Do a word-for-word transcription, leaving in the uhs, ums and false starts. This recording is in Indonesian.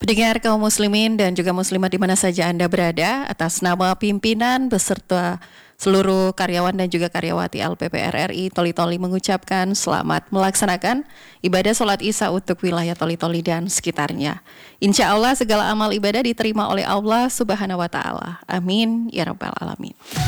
Pendengar kaum muslimin dan juga muslimat di mana saja Anda berada, atas nama pimpinan beserta seluruh karyawan dan juga karyawati L P P R R I Toli-Toli mengucapkan selamat melaksanakan ibadah sholat Isya untuk wilayah Toli-Toli dan sekitarnya. Insya Allah segala amal ibadah diterima oleh Allah Subhanahu wa Ta'ala. Amin ya Rabbal Alamin.